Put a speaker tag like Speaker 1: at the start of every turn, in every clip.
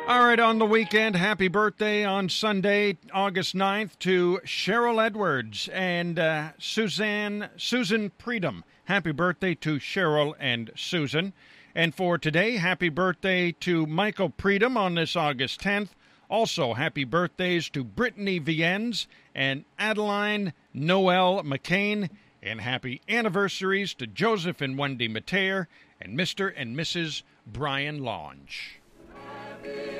Speaker 1: All right, on the weekend, happy birthday on Sunday, August 9th, to Cheryl Edwards and Susan Predum. Happy birthday to Cheryl and Susan. And for today, happy birthday to Michael Predum on this August 10th. Also, happy birthdays to Brittany Viennes and Adeline Noel McCain. And happy anniversaries to Joseph and Wendy Mateer and Mr. and Mrs. Brian Lange. Happy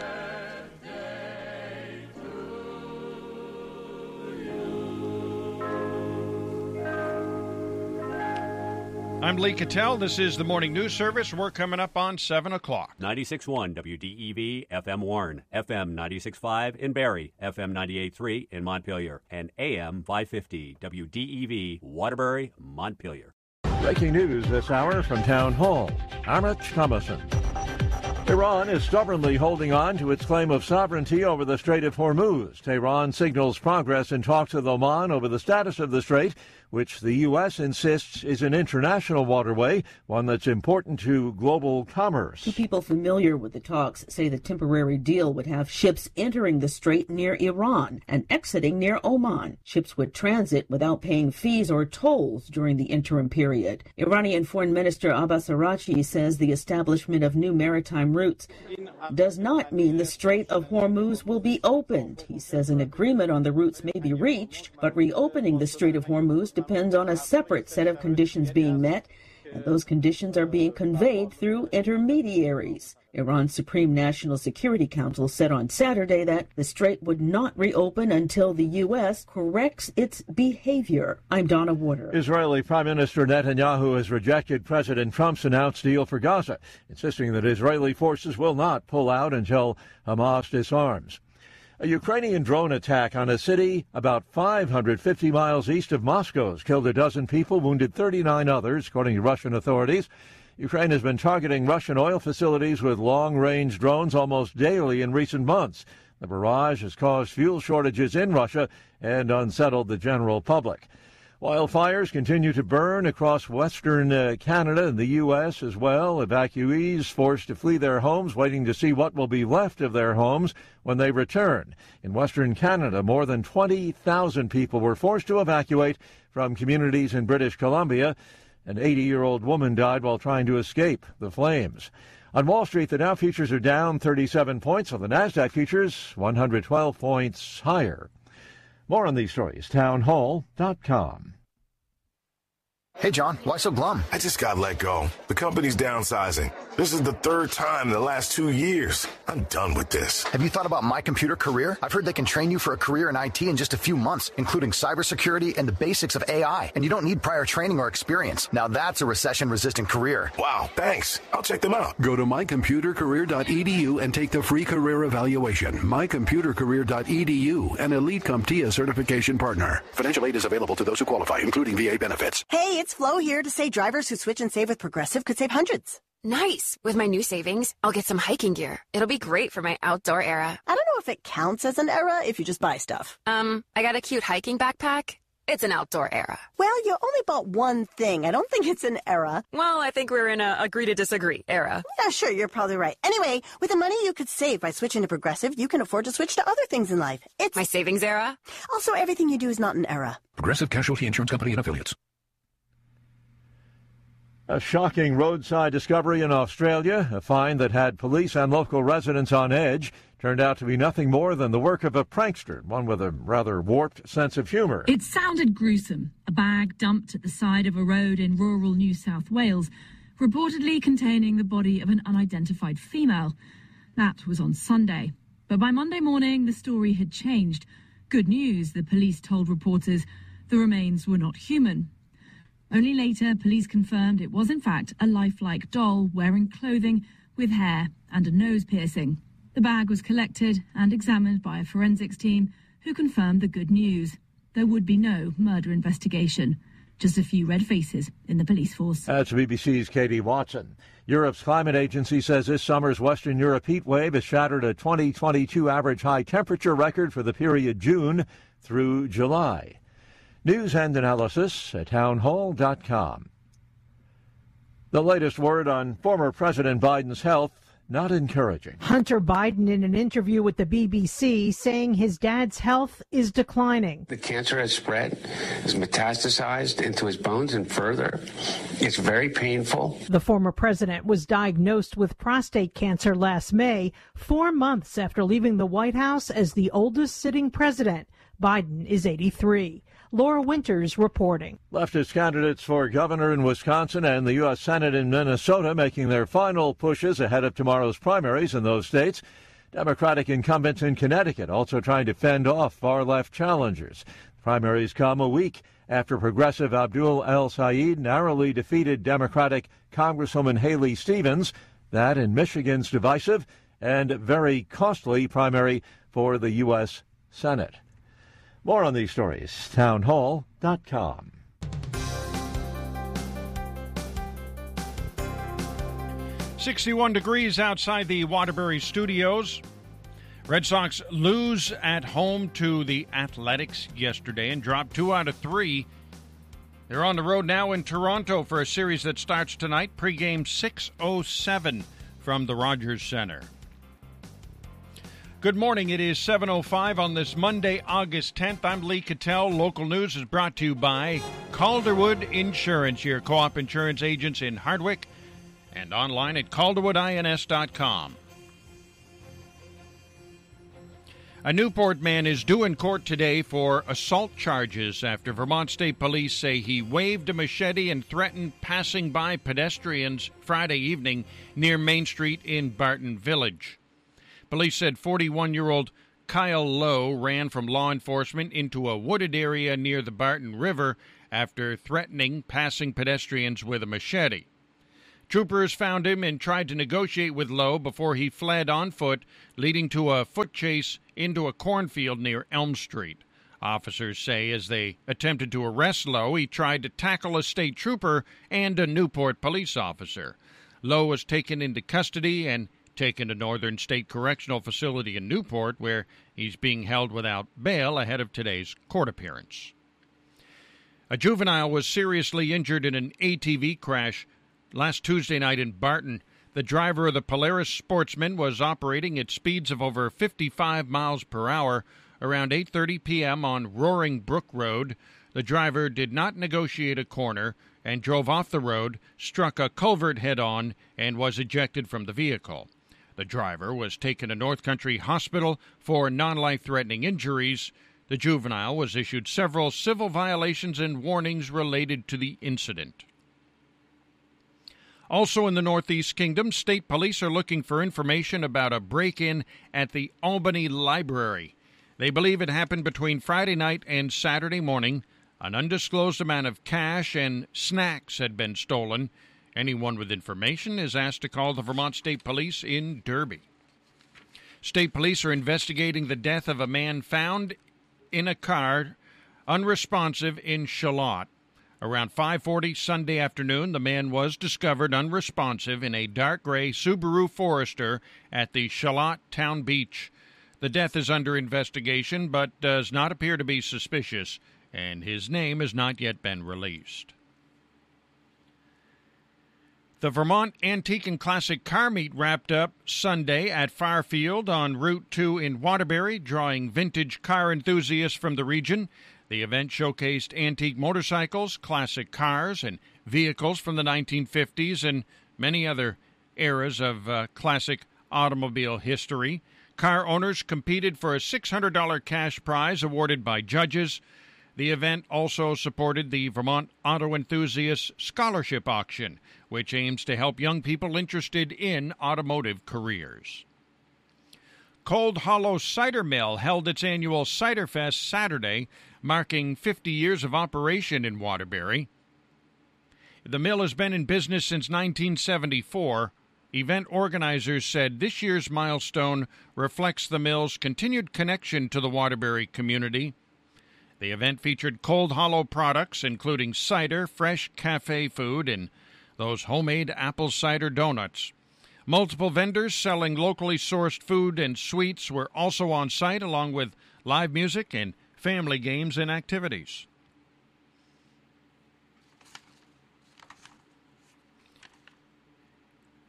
Speaker 1: birthday to you. I'm Lee Cattell. This is the Morning News Service. We're coming up on 7 o'clock.
Speaker 2: 96.1 WDEV, FM Warren, FM 96.5 in Barrie, FM 98.3 in Montpelier, and AM 550 WDEV, Waterbury, Montpelier.
Speaker 3: Breaking news this hour from Town Hall. Amit Thomason. Iran is stubbornly holding on to its claim of sovereignty over the Strait of Hormuz. Tehran signals progress in talks with Oman over the status of the strait, which the U.S. insists is an international waterway, one that's important to global commerce.
Speaker 4: Two people familiar with the talks say the temporary deal would have ships entering the strait near Iran and exiting near Oman. Ships would transit without paying fees or tolls during the interim period. Iranian Foreign Minister Abbas Araghchi says the establishment of new maritime routes does not mean the Strait of Hormuz will be opened. He says an agreement on the routes may be reached, but reopening the Strait of Hormuz depends on a separate set of conditions being met, and those conditions are being conveyed through intermediaries. Iran's Supreme National Security Council said on Saturday that the strait would not reopen until the U.S. corrects its behavior. I'm Donna Warder.
Speaker 3: Israeli Prime Minister Netanyahu has rejected President Trump's announced deal for Gaza, insisting that Israeli forces will not pull out until Hamas disarms. A Ukrainian drone attack on a city about 550 miles east of Moscow has killed a dozen people, wounded 39 others, according to Russian authorities. Ukraine has been targeting Russian oil facilities with long-range drones almost daily in recent months. The barrage has caused fuel shortages in Russia and unsettled the general public. Wildfires continue to burn across western Canada and the U.S. as well. Evacuees forced to flee their homes, waiting to see what will be left of their homes when they return. In western Canada, more than 20,000 people were forced to evacuate from communities in British Columbia. An 80-year-old woman died while trying to escape the flames. On Wall Street, the Dow futures are down 37 points, while the Nasdaq futures 112 points higher. More on these stories, townhall.com.
Speaker 5: Hey, John, why so glum?
Speaker 6: I just got let go. The company's downsizing. This is the third time in the last 2 years. I'm done with this.
Speaker 5: Have you thought about My Computer Career? I've heard they can train you for a career in IT in just a few months, including cybersecurity and the basics of AI. And you don't need prior training or experience. Now that's a recession-resistant career.
Speaker 6: Wow, thanks. I'll check them out.
Speaker 7: Go to mycomputercareer.edu and take the free career evaluation. mycomputercareer.edu, an Elite CompTIA certification partner. Financial aid is available to those who qualify, including VA benefits.
Speaker 8: Hey, it's Flo here to say drivers who switch and save with Progressive could save hundreds.
Speaker 9: Nice. With my new savings, I'll get some hiking gear. It'll be great for my outdoor era.
Speaker 8: I don't know if it counts as an era if you just buy stuff.
Speaker 9: I got a cute hiking backpack. It's an outdoor era.
Speaker 8: Well, you only bought one thing. I don't think it's an era.
Speaker 9: Well, I think we're in a agree to disagree era.
Speaker 8: Yeah, sure, you're probably right. Anyway, with the money you could save by switching to Progressive, you can afford to switch to other things in life. It's
Speaker 9: my savings era.
Speaker 8: Also, everything you do is not an era.
Speaker 7: Progressive Casualty Insurance Company and Affiliates.
Speaker 3: A shocking roadside discovery in Australia, a find that had police and local residents on edge, turned out to be nothing more than the work of a prankster, one with a rather warped sense of humor.
Speaker 10: It sounded gruesome. A bag dumped at the side of a road in rural New South Wales, reportedly containing the body of an unidentified female. That was on Sunday. But by Monday morning, the story had changed. Good news, the police told reporters. The remains were not human. Only later, police confirmed it was in fact a lifelike doll wearing clothing with hair and a nose piercing. The bag was collected and examined by a forensics team who confirmed the good news. There would be no murder investigation. Just a few red faces in the police force.
Speaker 3: That's BBC's Katie Watson. Europe's climate agency says this summer's Western Europe heat wave has shattered a 2022 average high temperature record for the period June through July. News and analysis at townhall.com. The latest word on former President Biden's health not encouraging.
Speaker 11: Hunter Biden in an interview with the BBC saying his dad's health is declining.
Speaker 12: The cancer has spread, has metastasized into his bones and further. It's very painful.
Speaker 11: The former president was diagnosed with prostate cancer last May, 4 months after leaving the White House as the oldest sitting president. Biden is 83. Laura Winters reporting.
Speaker 3: Leftist candidates for governor in Wisconsin and the U.S. Senate in Minnesota making their final pushes ahead of tomorrow's primaries in those states. Democratic incumbents in Connecticut also trying to fend off far-left challengers. Primaries come a week after progressive Abdul El-Sayed narrowly defeated Democratic Congresswoman Haley Stevens. That in Michigan's divisive and very costly primary for the U.S. Senate. More on these stories, townhall.com.
Speaker 1: 61 degrees outside the Waterbury studios. Red Sox lose at home to the Athletics yesterday and drop 2 out of 3. They're on the road now in Toronto for a series that starts tonight, pregame 6:07 from the Rogers Center. Good morning. It is 7:05 on this Monday, August 10th. I'm Lee Cattell. Local news is brought to you by Calderwood Insurance, your co-op insurance agents in Hardwick, and online at calderwoodins.com. A Newport man is due in court today for assault charges after Vermont State Police say he waved a machete and threatened passing by pedestrians Friday evening near Main Street in Barton Village. Police said 41-year-old Kyle Lowe ran from law enforcement into a wooded area near the Barton River after threatening passing pedestrians with a machete. Troopers found him and tried to negotiate with Lowe before he fled on foot, leading to a foot chase into a cornfield near Elm Street. Officers say as they attempted to arrest Lowe, he tried to tackle a state trooper and a Newport police officer. Lowe was taken into custody and taken to Northern State Correctional Facility in Newport, where he's being held without bail ahead of today's court appearance. A juvenile was seriously injured in an ATV crash last Tuesday night in Barton. The driver of the Polaris Sportsman was operating at speeds of over 55 miles per hour around 8:30 p.m. on Roaring Brook Road. The driver did not negotiate a corner and drove off the road, struck a culvert head-on, and was ejected from the vehicle. The driver was taken to North Country Hospital for non-life-threatening injuries. The juvenile was issued several civil violations and warnings related to the incident. Also in the Northeast Kingdom, state police are looking for information about a break-in at the Albany Library. They believe it happened between Friday night and Saturday morning. An undisclosed amount of cash and snacks had been stolen. Anyone with information is asked to call the Vermont State Police in Derby. State police are investigating the death of a man found in a car unresponsive in Shalott. Around 5:40 Sunday afternoon, the man was discovered unresponsive in a dark gray Subaru Forester at the Shalott Town Beach. The death is under investigation but does not appear to be suspicious, and his name has not yet been released. The Vermont Antique and Classic Car Meet wrapped up Sunday at Fairfield on Route 2 in Waterbury, drawing vintage car enthusiasts from the region. The event showcased antique motorcycles, classic cars, and vehicles from the 1950s and many other eras of classic automobile history. Car owners competed for a $600 cash prize awarded by judges. The event also supported the Vermont Auto Enthusiasts Scholarship Auction, which aims to help young people interested in automotive careers. Cold Hollow Cider Mill held its annual Cider Fest Saturday, marking 50 years of operation in Waterbury. The mill has been in business since 1974. Event organizers said this year's milestone reflects the mill's continued connection to the Waterbury community. The event featured Cold Hollow products, including cider, fresh cafe food, and those homemade apple cider donuts. Multiple vendors selling locally sourced food and sweets were also on site, along with live music and family games and activities.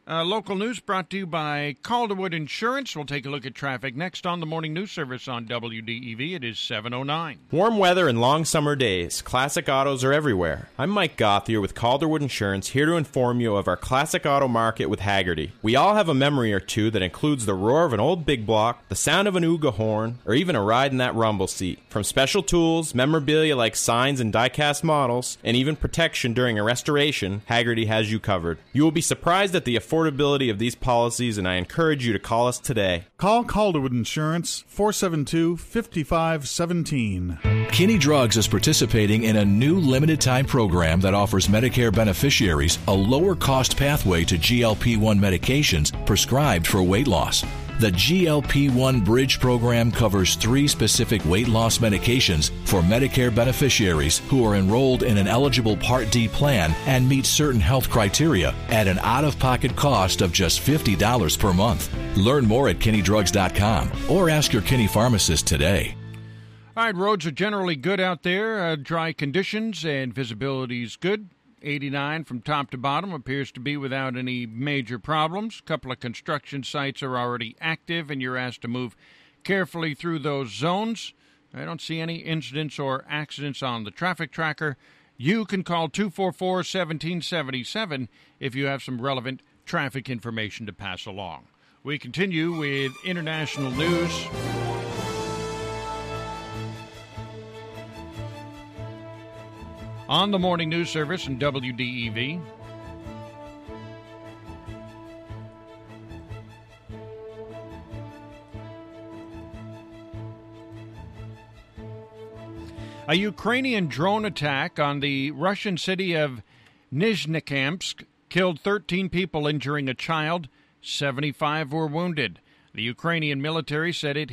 Speaker 1: Local news brought to you by Calderwood Insurance. We'll take a look at traffic next on the Morning News Service on WDEV. It is 7:09.
Speaker 13: Warm weather and long summer days. Classic autos are everywhere. I'm Mike Gothier with Calderwood Insurance, here to inform you of our classic auto market with Haggerty. We all have a memory or two that includes the roar of an old big block, the sound of an Ooga horn, or even a ride in that rumble seat. From special tools, memorabilia like signs and die-cast models, and even protection during a restoration, Haggerty has you covered. You will be surprised at the affordability of these policies, and I encourage you to call us today.
Speaker 14: Call Calderwood Insurance, 472-5517.
Speaker 15: Kinney Drugs is participating in a new limited-time program that offers Medicare beneficiaries a lower-cost pathway to GLP-1 medications prescribed for weight loss. The GLP-1 Bridge program covers 3 specific weight loss medications for Medicare beneficiaries who are enrolled in an eligible Part D plan and meet certain health criteria at an out-of-pocket cost of just $50 per month. Learn more at KinneyDrugs.com or ask your Kinney pharmacist today.
Speaker 1: All right, roads are generally good out there. Dry conditions and visibility is good. 89 from top to bottom appears to be without any major problems. A couple of construction sites are already active, and you're asked to move carefully through those zones. I don't see any incidents or accidents on the traffic tracker. You can call 244-1777 if you have some relevant traffic information to pass along. We continue with international news. On the Morning News Service and WDEV. A Ukrainian drone attack on the Russian city of Nizhnekamsk killed 13 people, injuring a child. 75 were wounded. The Ukrainian military said it